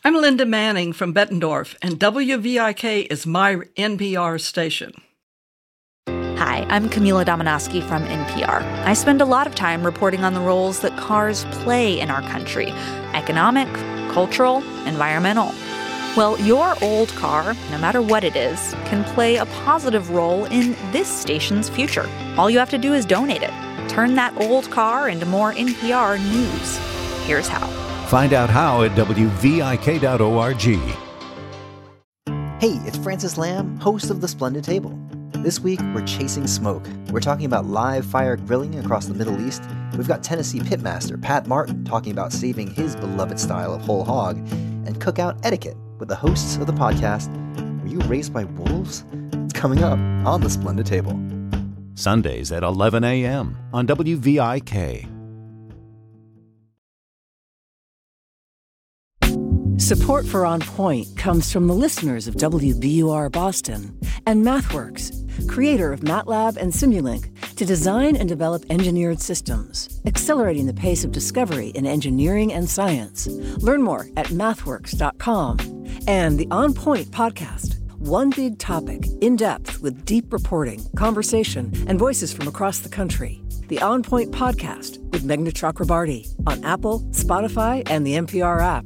I'm Linda Manning from Bettendorf, and WVIK is my NPR station. Hi, I'm Camila Domonoske from NPR. I spend a lot of time reporting on the roles that cars play in our country: economic, cultural, environmental. Well, your old car, no matter what it is, can play a positive role in this station's future. All you have to do is donate it. Turn that old car into more NPR news. Here's how. Find out how at WVIK.org. Hey, it's Francis Lamb, host of The Splendid Table. This week, we're chasing smoke. We're talking about live fire grilling across the Middle East. We've got Tennessee pitmaster Pat Martin talking about saving his beloved style of whole hog, and cookout etiquette with the hosts of the podcast, Were You Raised by Wolves? It's coming up on The Splendid Table. Sundays at 11 a.m. on WVIK. Support for On Point comes from the listeners of WBUR Boston and MathWorks, creator of MATLAB and Simulink, to design and develop engineered systems, accelerating the pace of discovery in engineering and science. Learn more at mathworks.com. And the On Point podcast, one big topic, in depth with deep reporting, conversation, and voices from across the country. The On Point podcast with Meghna Chakrabarti on Apple, Spotify, and the NPR app.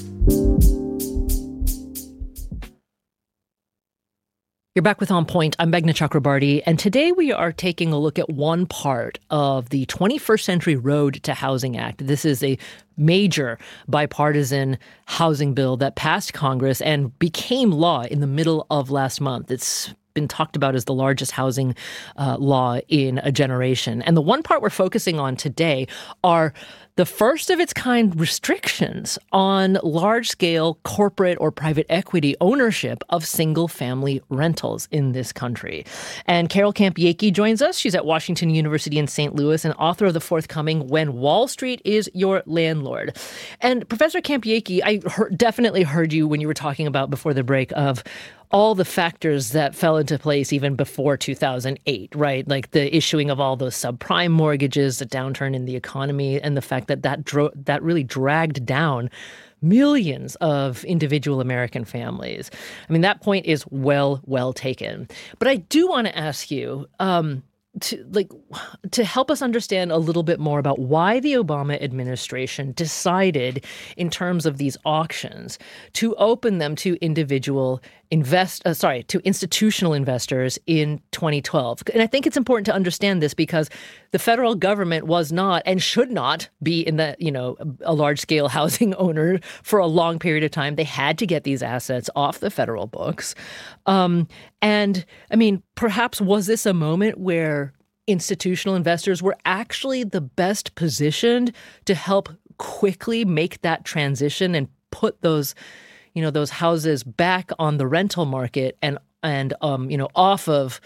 You're back with On Point. I'm Meghna Chakrabarti, and today we are taking a look at one part of the 21st Century Road to Housing Act. This is a major bipartisan housing bill that passed Congress and became law in the middle of last month. It's been talked about as the largest housing law in a generation. And the one part we're focusing on today are the first of its kind restrictions on large-scale corporate or private equity ownership of single-family rentals in this country. And Carol Camp-Yakie joins us. She's at Washington University in St. Louis and author of the forthcoming When Wall Street is Your Landlord. And Professor Camp-Yakie, I definitely heard you when you were talking about before the break of all the factors that fell into place even before 2008, right? Like the issuing of all those subprime mortgages, the downturn in the economy, and the fact that that really dragged down millions of individual American families. I mean, that point is well taken. But I do want to ask you, to help us understand a little bit more about why the Obama administration decided, in terms of these auctions, to open them to institutional investors in 2012. And I think it's important to understand this because the federal government was not and should not be in a large-scale housing owner for a long period of time. They had to get these assets off the federal books. And I mean, perhaps was this a moment where institutional investors were actually the best positioned to help quickly make that transition and put those houses back on the rental market and off of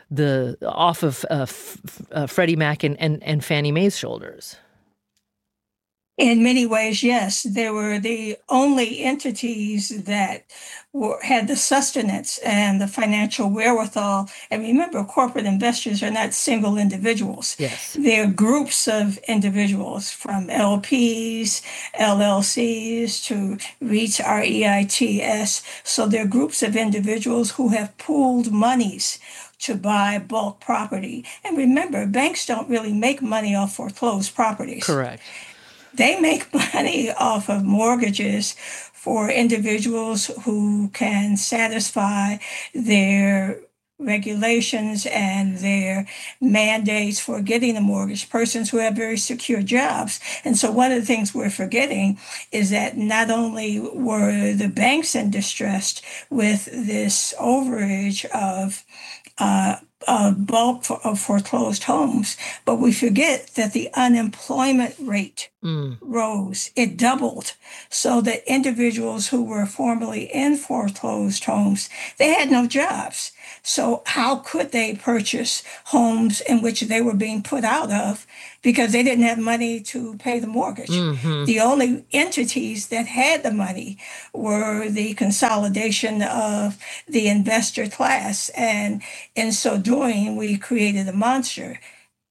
Freddie Mac and Fannie Mae's shoulders? In many ways, yes. They were the only entities that had the sustenance and the financial wherewithal. And remember, corporate investors are not single individuals. Yes. They're groups of individuals, from LPs, LLCs to REITs, REITs. So they're groups of individuals who have pooled monies to buy bulk property. And remember, banks don't really make money off foreclosed properties. Correct. They make money off of mortgages for individuals who can satisfy their regulations and their mandates for getting a mortgage, persons who have very secure jobs. And so one of the things we're forgetting is that not only were the banks in distress with this overage of bulk of foreclosed homes, but we forget that the unemployment rate rose. It doubled. So that individuals who were formerly in foreclosed homes, they had no jobs. So how could they purchase homes in which they were being put out of because they didn't have money to pay the mortgage? Mm-hmm. The only entities that had the money were the consolidation of the investor class. And in so doing, we created a monster.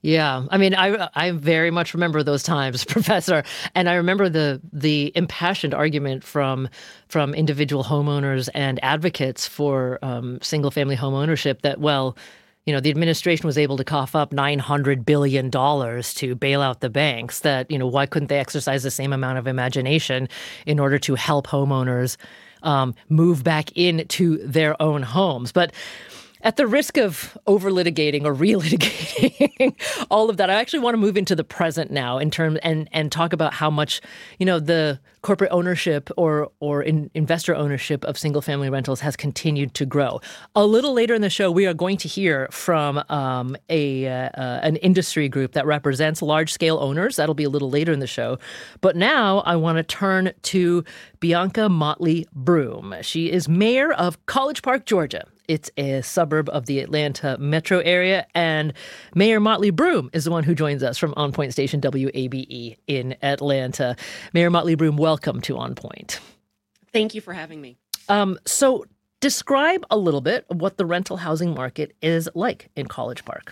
Yeah, I mean, I very much remember those times, Professor, and I remember the impassioned argument from individual homeowners and advocates for single family home ownership that, well, you know, the administration was able to cough up $900 billion to bail out the banks. That, you know, why couldn't they exercise the same amount of imagination in order to help homeowners move back into their own homes? But at the risk of over-litigating or relitigating all of that, I actually want to move into the present now in terms and talk about how much, you know, the corporate ownership or investor ownership of single-family rentals has continued to grow. A little later in the show, we are going to hear from an industry group that represents large-scale owners. That'll be a little later in the show. But now I want to turn to Bianca Motley Broome. She is mayor of College Park, Georgia. It's a suburb of the Atlanta metro area, and Mayor Motley Broome is the one who joins us from On Point Station WABE in Atlanta. Mayor Motley Broome, welcome to On Point. Thank you for having me. So describe a little bit what the rental housing market is like in College Park.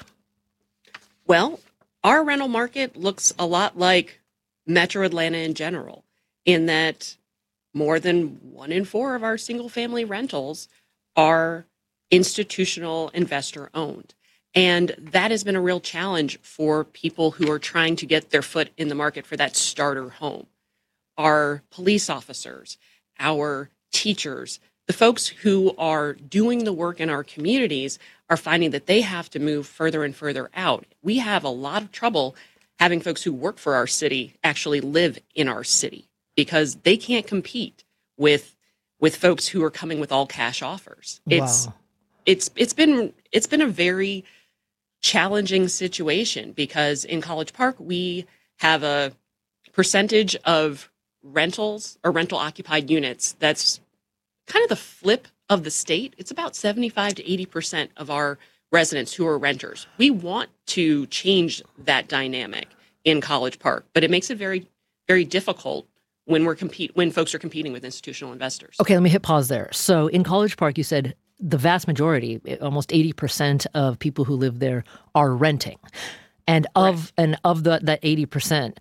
Well, our rental market looks a lot like Metro Atlanta in general, in that more than 1 in 4 of our single-family rentals are institutional investor owned. And that has been a real challenge for people who are trying to get their foot in the market for that starter home. Our police officers, our teachers, the folks who are doing the work in our communities are finding that they have to move further and further out. We have a lot of trouble having folks who work for our city actually live in our city because they can't compete with folks who are coming with all cash offers. Wow. It's been a very challenging situation because in College Park we have a percentage of rentals or rental occupied units that's kind of the flip of the state. It's about 75 to 80% of our residents who are renters. We want to change that dynamic in College Park, but it makes it very, very difficult when folks are competing with institutional investors. Okay, let me hit pause there. So in College Park, you said the vast majority, almost 80% of people who live there are renting. And of that 80%,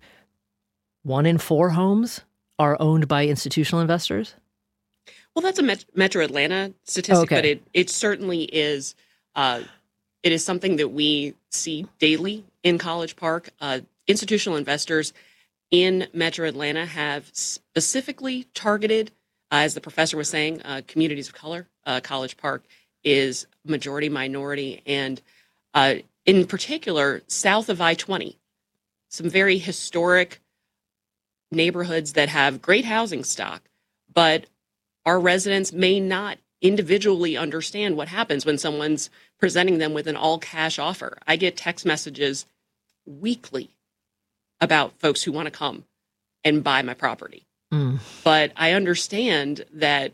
1 in 4 homes are owned by institutional investors? Well, that's a Metro Atlanta statistic, okay. But it certainly is. It is something that we see daily in College Park. Institutional investors in Metro Atlanta have specifically targeted, as the professor was saying, communities of color. College Park is majority minority, and in particular, south of I-20, some very historic neighborhoods that have great housing stock, but our residents may not individually understand what happens when someone's presenting them with an all-cash offer. I get text messages weekly about folks who want to come and buy my property. But I understand that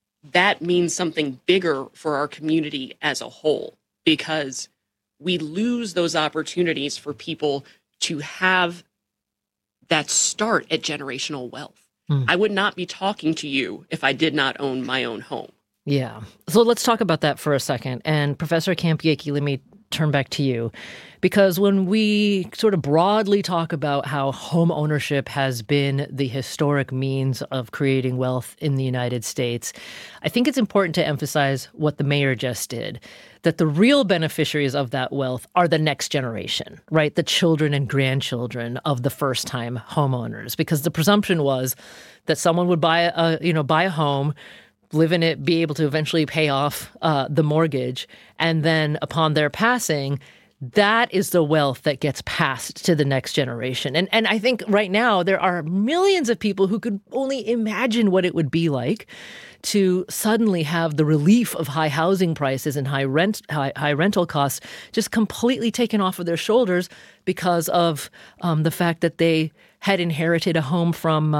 means something bigger for our community as a whole, because we lose those opportunities for people to have that start at generational wealth. I would not be talking to you if I did not own my own home. Yeah. So let's talk about that for a second. And Professor Campiecki, let me turn back to you. Because when we sort of broadly talk about how home ownership has been the historic means of creating wealth in the United States, I think it's important to emphasize what the mayor just did, that the real beneficiaries of that wealth are the next generation, right? The children and grandchildren of the first-time homeowners. Because the presumption was that someone would buy a home, live in it, be able to eventually pay off the mortgage, and then upon their passing, that is the wealth that gets passed to the next generation. And I think right now there are millions of people who could only imagine what it would be like to suddenly have the relief of high housing prices and high rental costs just completely taken off of their shoulders because of the fact that they had inherited a home from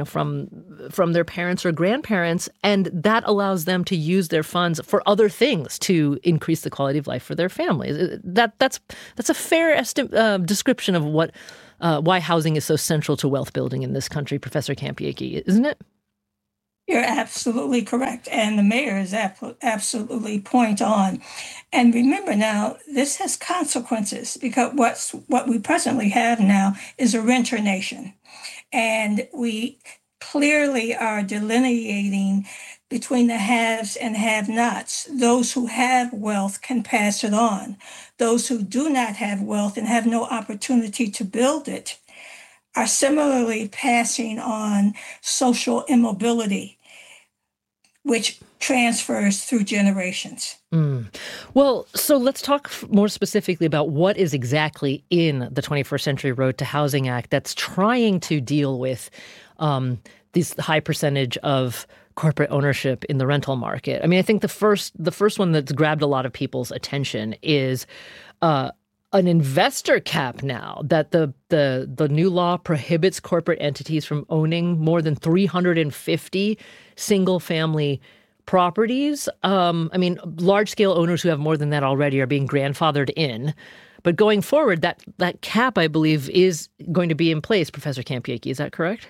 their parents or grandparents, and that allows them to use their funds for other things to increase the quality of life for their families. That's a fair description of why housing is so central to wealth building in this country, Professor Campiecki, isn't it? You're absolutely correct. And the mayor is absolutely point on. And remember now, this has consequences because what we presently have now is a renter nation. And we clearly are delineating between the haves and have-nots. Those who have wealth can pass it on. Those who do not have wealth and have no opportunity to build it are similarly passing on social immobility, which transfers through generations. Well, so let's talk more specifically about what is exactly in the 21st Century Road to Housing Act that's trying to deal with this high percentage of corporate ownership in the rental market. I mean, I think the first one that's grabbed a lot of people's attention is an investor cap now, that the new law prohibits corporate entities from owning more than 350 single-family properties. I mean, large-scale owners who have more than that already are being grandfathered in. But going forward, that cap, I believe, is going to be in place, Professor Campiecki. Is that correct?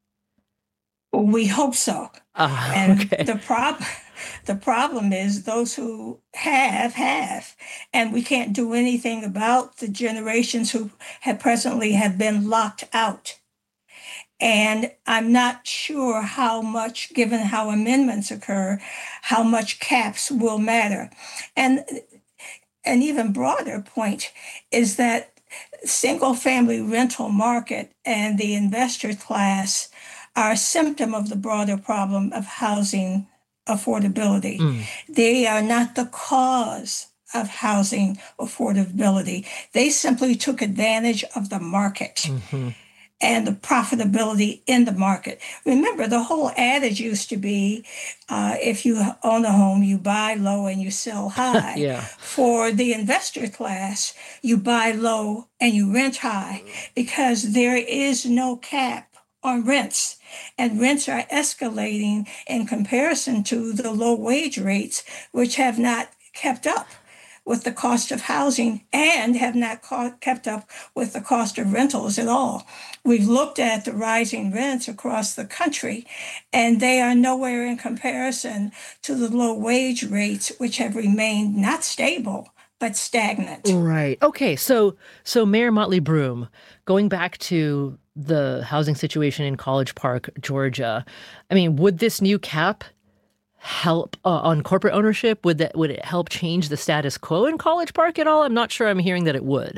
We hope so. And okay. the problem is those who have, and we can't do anything about the generations who presently have been locked out. And I'm not sure how much, given how amendments occur, how much caps will matter. And an even broader point is that single-family rental market and the investor class are a symptom of the broader problem of housing affordability. They are not the cause of housing affordability. They simply took advantage of the market and the profitability in the market. Remember, the whole adage used to be, if you own a home, you buy low and you sell high. Yeah. For the investor class, you buy low and you rent high because there is no cap on rents. And rents are escalating in comparison to the low wage rates, which have not kept up with the cost of housing and have not kept up with the cost of rentals at all. We've looked at the rising rents across the country, and they are nowhere in comparison to the low wage rates, which have remained not stable, but stagnant. Right. Okay. So Mayor Motley Broom, going back to the housing situation in College Park, Georgia, I mean, would this new cap help on corporate ownership? Would it help change the status quo in College Park at all? I'm not sure I'm hearing that it would.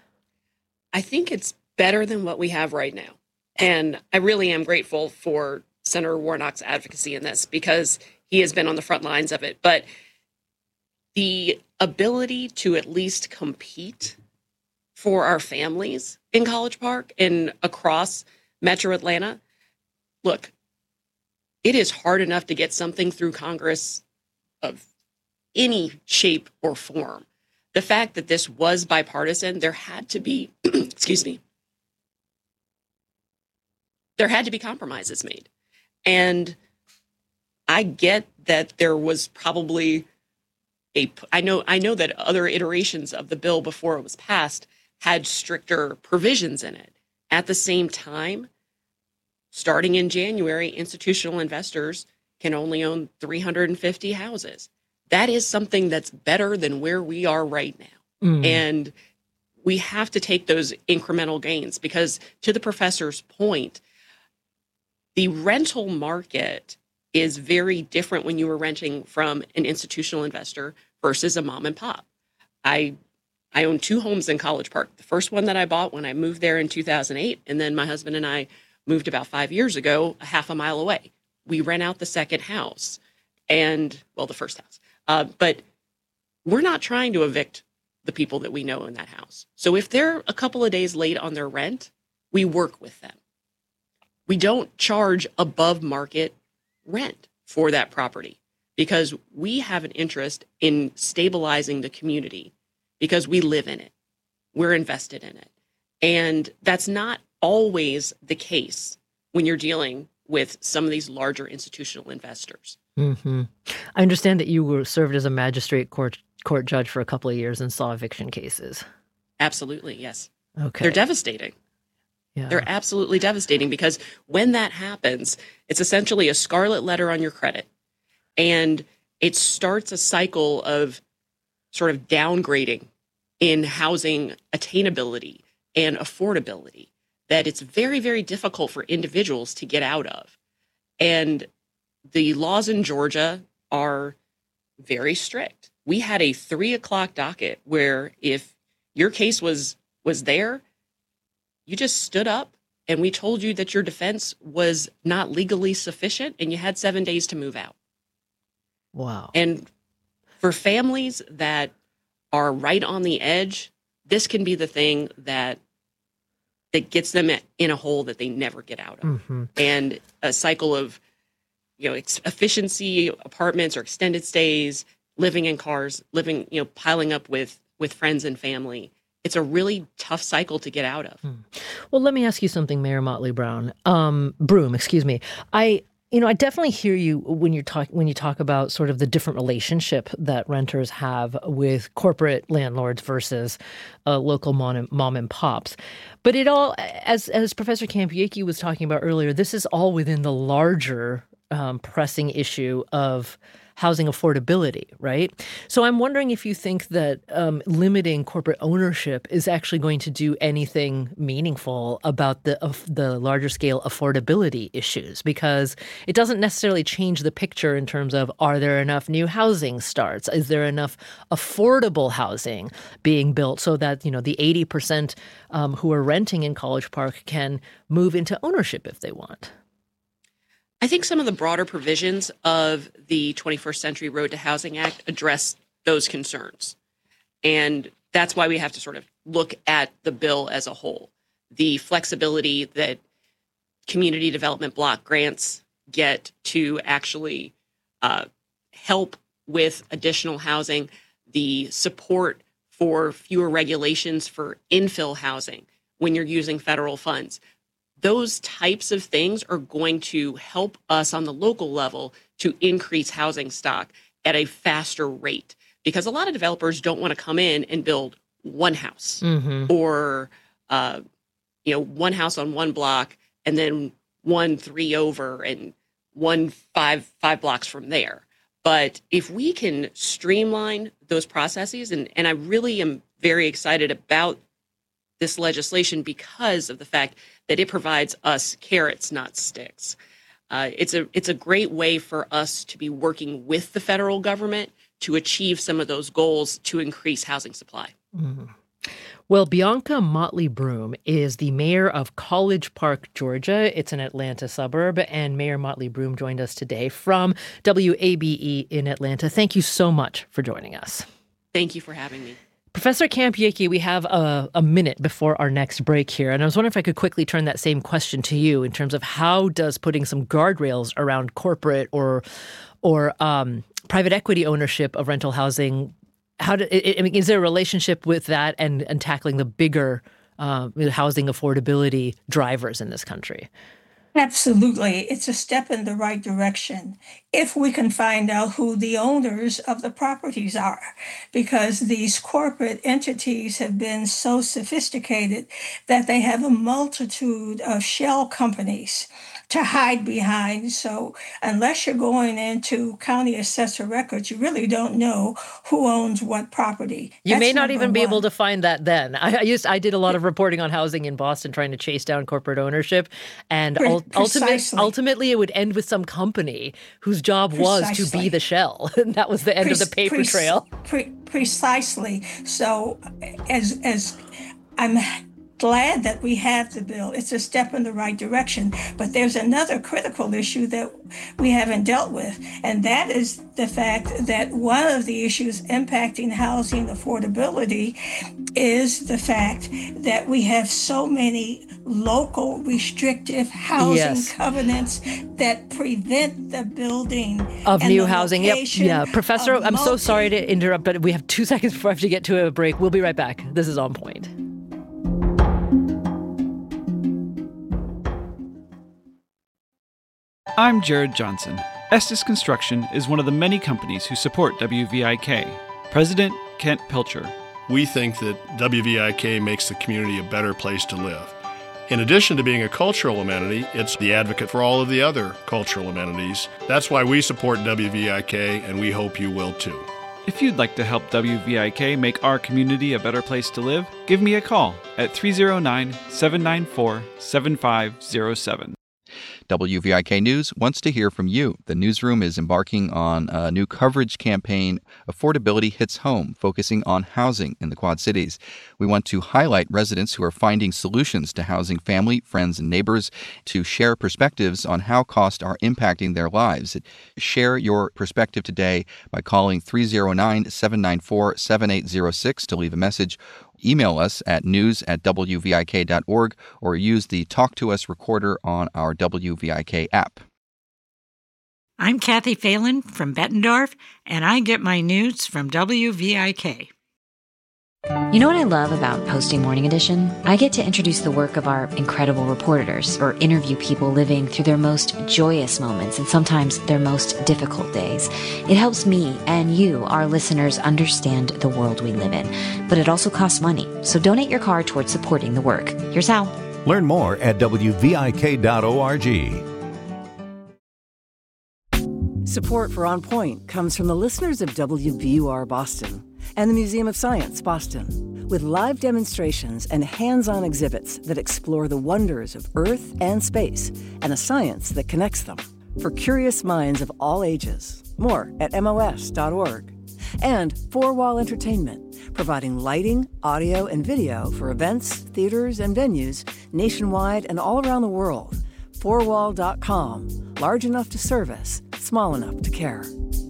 I think it's better than what we have right now. And I really am grateful for Senator Warnock's advocacy in this because he has been on the front lines of it. But the ability to at least compete for our families in College Park and across Metro Atlanta, look, it is hard enough to get something through Congress of any shape or form. The fact that this was bipartisan, there had to be, there had to be compromises made. And I get that there was probably I know that other iterations of the bill before it was passed had stricter provisions in it. At the same time, starting in January, institutional investors can only own 350 houses. That is something that's better than where we are right now. And we have to take those incremental gains because, to the professor's point, the rental market is very different when you were renting from an institutional investor versus a mom and pop. I own 2 homes in College Park. The first one that I bought when I moved there in 2008, and then my husband and I moved about 5 years ago, a half a mile away. We rent out the second house the first house. But we're not trying to evict the people that we know in that house. So if they're a couple of days late on their rent, we work with them. We don't charge above market rent for that property because we have an interest in stabilizing the community because we live in it. We're invested in it. And that's not always the case when you're dealing with some of these larger institutional investors. I understand that you served as a magistrate court judge for a couple of years and saw eviction cases. Absolutely, yes. Okay. They're devastating. Yeah. They're absolutely devastating because when that happens, it's essentially a scarlet letter on your credit. And it starts a cycle of sort of downgrading in housing attainability and affordability that it's very, very difficult for individuals to get out of. And the laws in Georgia are very strict. We had a 3:00 docket where if your case was there, you just stood up and we told you that your defense was not legally sufficient and you had 7 days to move out. Wow. And for families that are right on the edge, this can be the thing that gets them in a hole that they never get out of. Mm-hmm. And a cycle of, efficiency apartments or extended stays, living in cars, piling up with friends and family. It's a really tough cycle to get out of. Well, let me ask you something, Mayor Motley Broom. I definitely hear you when you talk about sort of the different relationship that renters have with corporate landlords versus local mom and pops. But it all, as Professor Campiecki was talking about earlier, this is all within the larger pressing issue of housing affordability, right? So I'm wondering if you think that limiting corporate ownership is actually going to do anything meaningful about the larger scale affordability issues, because it doesn't necessarily change the picture in terms of, are there enough new housing starts? Is there enough affordable housing being built so that, the 80% who are renting in College Park can move into ownership if they want? I think some of the broader provisions of the 21st Century Road to Housing Act address those concerns. And that's why we have to sort of look at the bill as a whole. The flexibility that community development block grants get to actually help with additional housing, the support for fewer regulations for infill housing when you're using federal funds. Those types of things are going to help us on the local level to increase housing stock at a faster rate, because a lot of developers don't want to come in and build one house or, one house on one block and then 1 3 over and 1 5 blocks from there. But if we can streamline those processes, and I really am very excited about this legislation because of the fact that it provides us carrots, not sticks. It's a great way for us to be working with the federal government to achieve some of those goals to increase housing supply. Mm-hmm. Well, Bianca Motley Broom is the mayor of College Park, Georgia. It's an Atlanta suburb, and Mayor Motley Broom joined us today from WABE in Atlanta. Thank you so much for joining us. Thank you for having me. Professor Campiecki, we have a minute before our next break here, and I was wondering if I could quickly turn that same question to you in terms of how does putting some guardrails around corporate or private equity ownership of rental housing, is there a relationship with that and tackling the bigger housing affordability drivers in this country? Absolutely. It's a step in the right direction if we can find out who the owners of the properties are, because these corporate entities have been so sophisticated that they have a multitude of shell companies to hide behind. So unless you're going into county assessor records, you really don't know who owns what property. You may not even be able to find that then. I did a lot of reporting on housing in Boston trying to chase down corporate ownership. And ultimately it would end with some company whose job was to be the shell. And that was the end of the paper trail. Precisely. So as I'm glad that we have the bill. It's a step in the right direction. But there's another critical issue that we haven't dealt with, and that is the fact that one of the issues impacting housing affordability is the fact that we have so many local restrictive housing covenants that prevent the building of new housing. Yeah, Professor, I'm so sorry to interrupt, but we have 2 seconds before I have to get to a break. We'll be right back. This is On Point. I'm Jared Johnson. Estes Construction is one of the many companies who support WVIK. President Kent Pilcher. We think that WVIK makes the community a better place to live. In addition to being a cultural amenity, it's the advocate for all of the other cultural amenities. That's why we support WVIK, and we hope you will too. If you'd like to help WVIK make our community a better place to live, give me a call at 309-794-7507. WVIK News wants to hear from you. The newsroom is embarking on a new coverage campaign, Affordability Hits Home, focusing on housing in the Quad Cities. We want to highlight residents who are finding solutions to housing family, friends, and neighbors to share perspectives on how costs are impacting their lives. Share your perspective today by calling 309-794-7806 to leave a message. Email us at news@wvik.org or use the Talk to Us recorder on our WVIK app. I'm Kathy Phelan from Bettendorf, and I get my news from WVIK. You know what I love about posting Morning Edition? I get to introduce the work of our incredible reporters or interview people living through their most joyous moments and sometimes their most difficult days. It helps me and you, our listeners, understand the world we live in. But it also costs money, so donate your card towards supporting the work. Here's how. Learn more at WVIK.org. Support for On Point comes from the listeners of WVUR Boston and the Museum of Science, Boston, with live demonstrations and hands-on exhibits that explore the wonders of Earth and space and the science that connects them for curious minds of all ages. More at MOS.org. And Four Wall Entertainment, providing lighting, audio, and video for events, theaters, and venues nationwide and all around the world. Fourwall.com, large enough to service, small enough to care.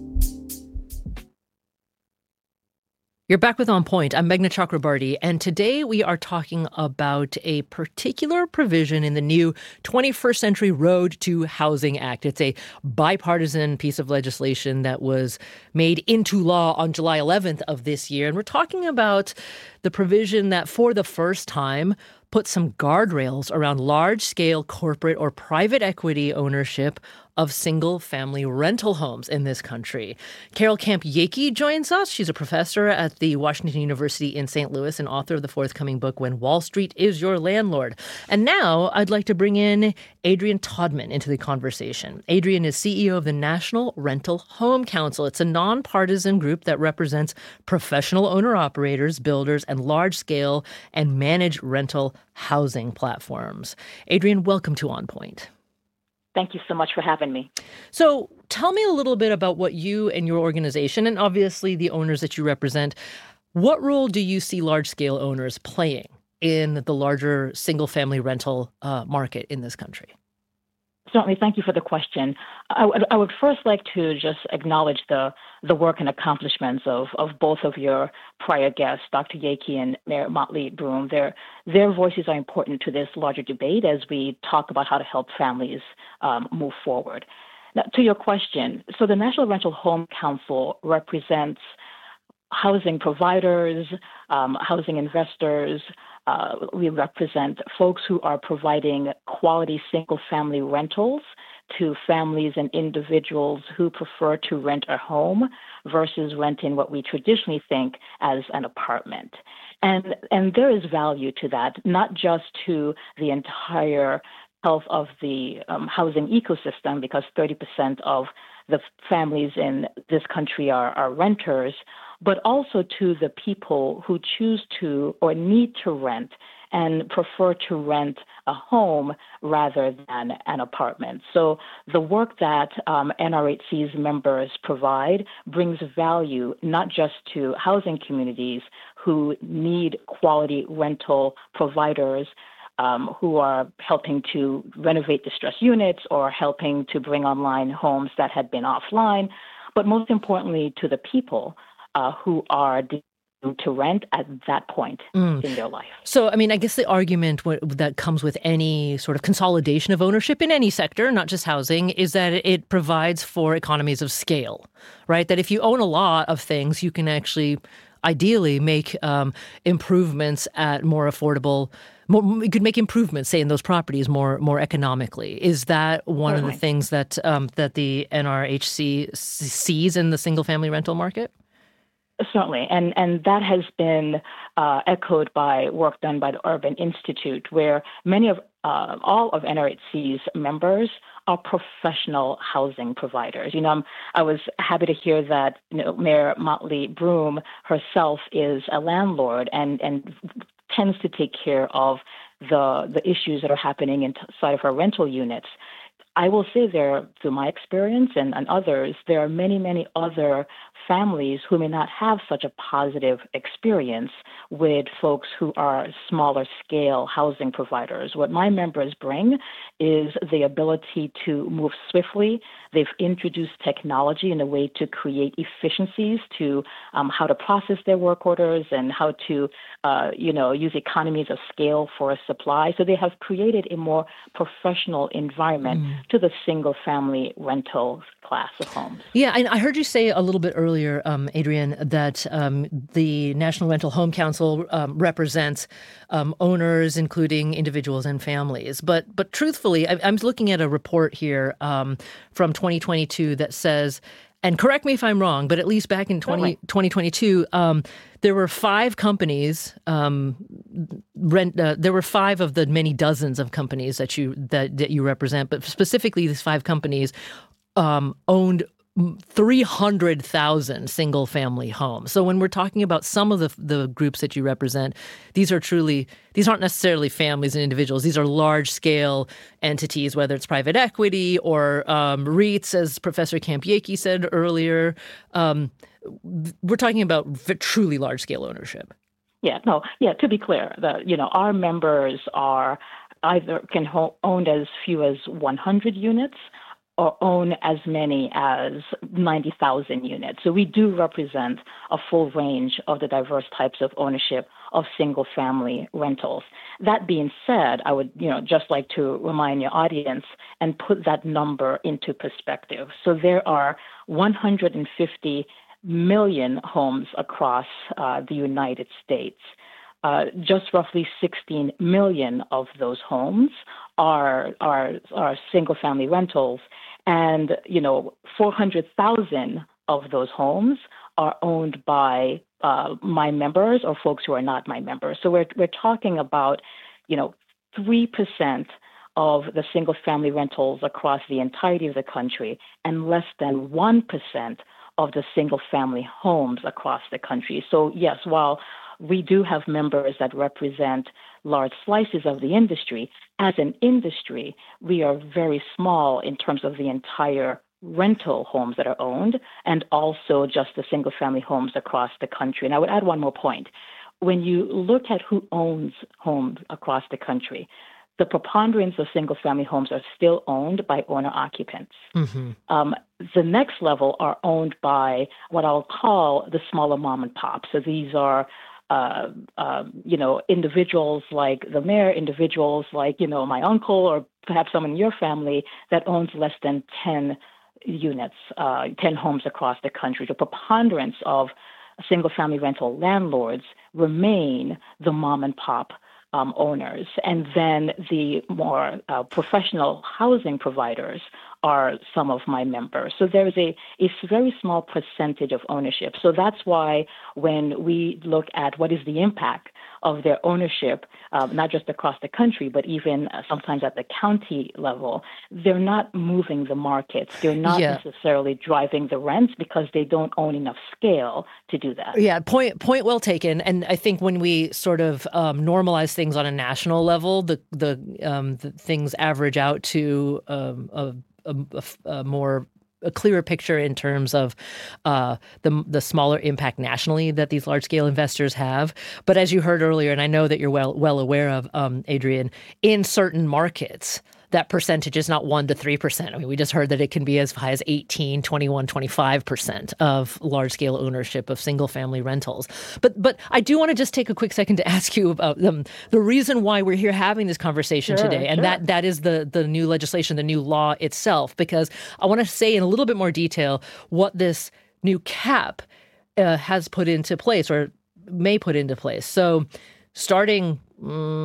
You're back with On Point. I'm Meghna Chakrabarty, and today we are talking about a particular provision in the new 21st Century Road to Housing Act. It's a bipartisan piece of legislation that was made into law on July 11th of this year, and we're talking about the provision that for the first time put some guardrails around large-scale corporate or private equity ownership of single-family rental homes in this country. Carol Camp-Yakey joins us. She's a professor at the Washington University in St. Louis and author of the forthcoming book, When Wall Street is Your Landlord. And now I'd like to bring in Adrian Todman into the conversation. Adrian is CEO of the National Rental Home Council. It's a nonpartisan group that represents professional owner-operators, builders, and large-scale and managed rental housing platforms. Adrian, welcome to On Point. Thank you so much for having me. So tell me a little bit about what you and your organization, and obviously the owners that you represent, what role do you see large-scale owners playing in the larger single-family rental market in this country? Certainly. Thank you for the question. I would first like to just acknowledge the work and accomplishments of both of your prior guests, Dr. Yakey and Mayor Motley Broom. Their voices are important to this larger debate as we talk about how to help families move forward. Now, to your question, so the National Rental Home Council represents housing providers, housing investors. We represent folks who are providing quality single-family rentals to families and individuals who prefer to rent a home versus renting what we traditionally think as an apartment. And there is value to that, not just to the entire health of the housing ecosystem, because 30% of the families in this country are renters, but also to the people who choose to or need to rent and prefer to rent a home rather than an apartment. So the work that NRHC's members provide brings value not just to housing communities who need quality rental providers, who are helping to renovate distressed units or helping to bring online homes that had been offline, but most importantly to the people who are to rent at that point in their life. So, I mean, I guess the argument that comes with any sort of consolidation of ownership in any sector, not just housing, is that it provides for economies of scale, right? That if you own a lot of things, you can actually ideally make improvements at more affordable. You could make improvements, say, in those properties more economically. Is that one of the things that that the NRHC sees in the single-family rental market? Certainly, and that has been echoed by work done by the Urban Institute, where many of all of NRHC's members are professional housing providers. I was happy to hear that Mayor Motley Broom herself is a landlord and tends to take care of the issues that are happening inside of her rental units. I will say there, through my experience and others, there are many, many other families who may not have such a positive experience with folks who are smaller scale housing providers. What my members bring is the ability to move swiftly. They've introduced technology in a way to create efficiencies to how to process their work orders and how to, use economies of scale for a supply. So they have created a more professional environment to the single-family rental class of homes. Yeah, and I heard you say a little bit earlier, Adrienne, that the National Rental Home Council represents owners, including individuals and families. But truthfully, I'm looking at a report here from 2022 that says, and correct me if I'm wrong, but at least back in 2022, there were 5 companies. There were 5 of the many dozens of companies that you represent, but specifically these 5 companies owned 300,000 single-family homes. So when we're talking about some of the groups that you represent, these aren't necessarily families and individuals. These are large-scale entities, whether it's private equity or REITs, as Professor Campiecki said earlier. We're talking about truly large-scale ownership. To be clear, our members are either can own as few as 100 units or own as many as 90,000 units. So we do represent a full range of the diverse types of ownership of single-family rentals. That being said, I would just like to remind your audience and put that number into perspective. So there are 150 million homes across the United States. Just roughly 16 million of those homes are single-family rentals, and 400,000 of those homes are owned by my members or folks who are not my members. So we're talking about 3% of the single-family rentals across the entirety of the country, and less than 1% of the single-family homes across the country. So yes, while we do have members that represent large slices of the industry, as an industry, we are very small in terms of the entire rental homes that are owned, and also just the single-family homes across the country. And I would add one more point. When you look at who owns homes across the country, the preponderance of single-family homes are still owned by owner-occupants. Mm-hmm. The next level are owned by what I'll call the smaller mom and pop. So these are individuals like the mayor, individuals like, my uncle, or perhaps someone in your family that owns less than 10 units, 10 homes across the country. The preponderance of single-family rental landlords remain the mom and pop owners. And then the more professional housing providers are some of my members. So there's a very small percentage of ownership. So that's why when we look at what is the impact of their ownership, not just across the country, but even sometimes at the county level, they're not moving the markets. They're not necessarily driving the rents because they don't own enough scale to do that. Yeah, point well taken. And I think when we sort of normalize things on a national level, the things average out to a clearer picture in terms of the smaller impact nationally that these large-scale investors have. But as you heard earlier, and I know that you're well aware of, Adrienne, in certain markets, that percentage is not 1% to 3%. I mean, we just heard that it can be as high as 18, 21, 25% of large-scale ownership of single-family rentals. But I do want to just take a quick second to ask you about the reason why we're here having this conversation today, and that is the new legislation, the new law itself, because I want to say in a little bit more detail what this new cap has put into place or may put into place. So starting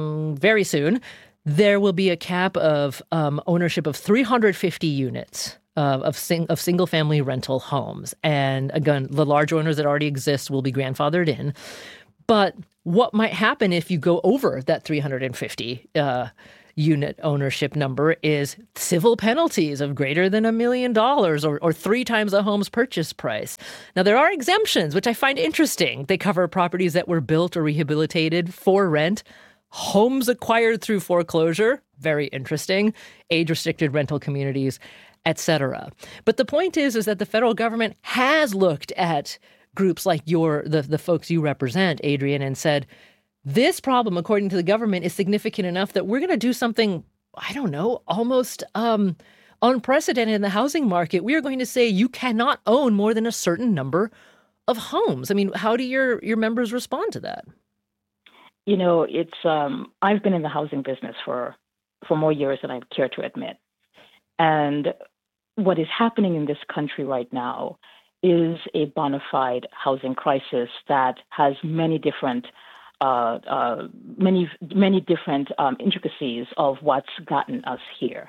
very soon, there will be a cap of ownership of 350 units of single-family rental homes. And again, the large owners that already exist will be grandfathered in. But what might happen if you go over that 350 unit ownership number is civil penalties of greater than $1 million or 3 times a home's purchase price. Now, there are exemptions, which I find interesting. They cover properties that were built or rehabilitated for rent, homes acquired through foreclosure, very interesting, age-restricted rental communities, etc. But the point is that the federal government has looked at groups like the folks you represent, Adrienne, and said, this problem, according to the government, is significant enough that we're going to do something, I don't know, almost unprecedented in the housing market. We are going to say you cannot own more than a certain number of homes. I mean, how do your members respond to that? You know, it's I've been in the housing business for more years than I care to admit. And what is happening in this country right now is a bona fide housing crisis that has many different intricacies of what's gotten us here.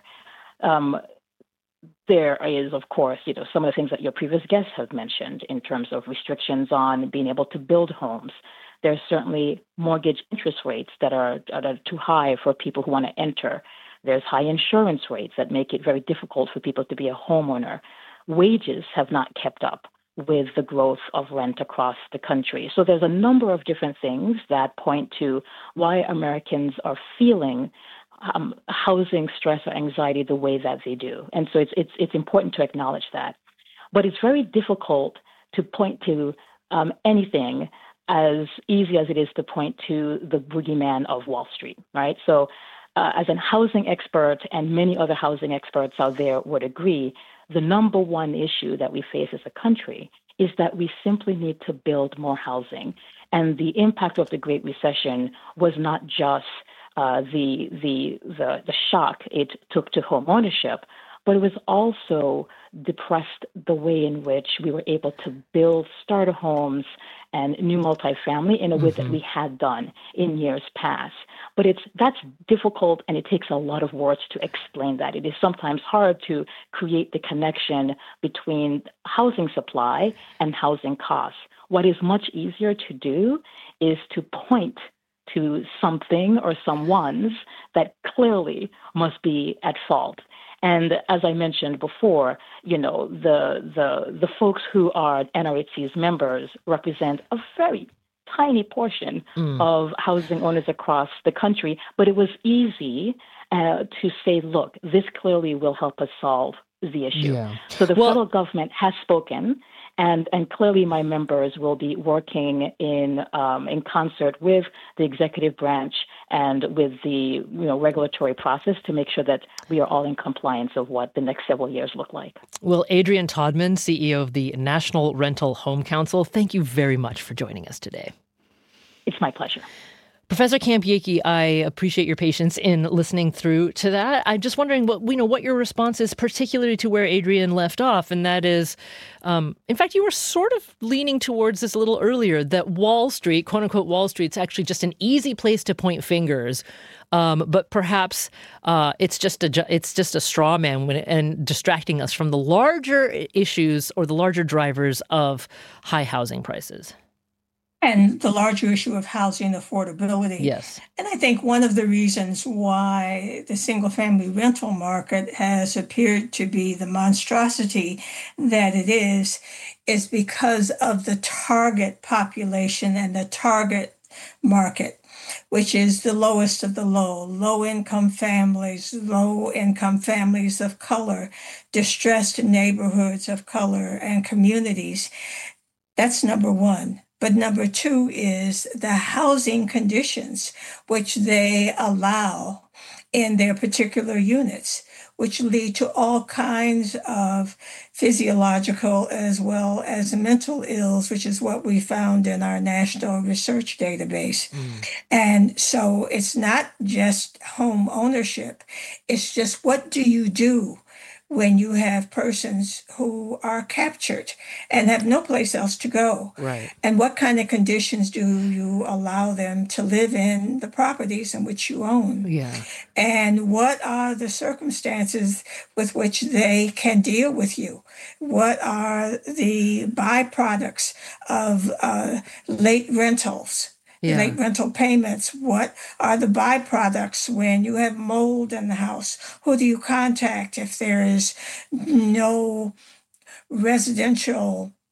There is, of course, some of the things that your previous guests have mentioned in terms of restrictions on being able to build homes. There's certainly mortgage interest rates that are too high for people who want to enter. There's high insurance rates that make it very difficult for people to be a homeowner. Wages have not kept up with the growth of rent across the country. So there's a number of different things that point to why Americans are feeling housing stress or anxiety the way that they do. And so it's important to acknowledge that. But it's very difficult to point to anything as easy as it is to point to the boogeyman of Wall Street, right? So as a housing expert, and many other housing experts out there would agree, the number one issue that we face as a country is that we simply need to build more housing. And the impact of the Great Recession was not just the shock it took to home ownership, but it was also depressed the way in which we were able to build starter homes and new multifamily in a way that we had done in years past. But that's difficult, and it takes a lot of words to explain that. It is sometimes hard to create the connection between housing supply and housing costs. What is much easier to do is to point to something or someone's that clearly must be at fault. And as I mentioned before, the folks who are NRHC's members represent a very tiny portion of housing owners across the country. But it was easy to say, look, this clearly will help us solve the issue. Yeah. So the federal government has spoken. And clearly, my members will be working in concert with the executive branch and with the regulatory process to make sure that we are all in compliance of what the next several years look like. Well, Adrienne Todman, CEO of the National Rental Home Council, thank you very much for joining us today. It's my pleasure. Professor Camp-Yakey, I appreciate your patience in listening through to that. I'm just wondering what your response is, particularly to where Adrienne left off, and that is, in fact, you were sort of leaning towards this a little earlier, that Wall Street, quote unquote Wall Street's actually just an easy place to point fingers, but perhaps it's just a straw man and distracting us from the larger issues or the larger drivers of high housing prices. And the larger issue of housing affordability. Yes. And I think one of the reasons why the single-family rental market has appeared to be the monstrosity that it is because of the target population and the target market, which is the lowest of the low-income families, low-income families of color, distressed neighborhoods of color and communities. That's number one. But number two is the housing conditions which they allow in their particular units, which lead to all kinds of physiological as well as mental ills, which is what we found in our national research database. And so it's not just home ownership. It's just, what do you do when you have persons who are captured and have no place else to go? Right. And what kind of conditions do you allow them to live in the properties in which you own? Yeah. And what are the circumstances with which they can deal with you? What are the byproducts of late rentals? Yeah. Late rental payments. What are the byproducts when you have mold in the house? Who do you contact if there is no residential